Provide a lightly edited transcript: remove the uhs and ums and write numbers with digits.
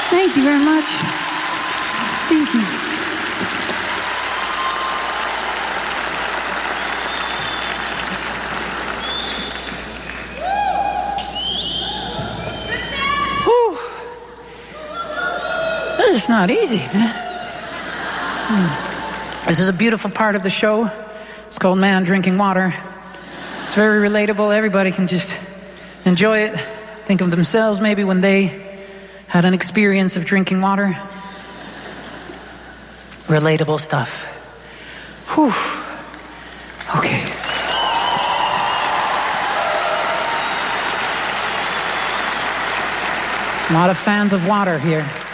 Thank you very much. Thank you. Whew. This is not easy, man. This is a beautiful part of the show. It's called Man Drinking Water. It's very relatable. Everybody can just enjoy it. Think of themselves maybe when they had an experience of drinking water. Relatable stuff. Whew. Okay. A lot of fans of water here.